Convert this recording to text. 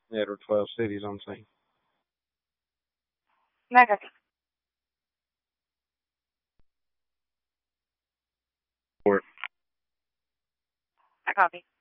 Yeah, there were 12 cities on scene. Negative. Or I copy.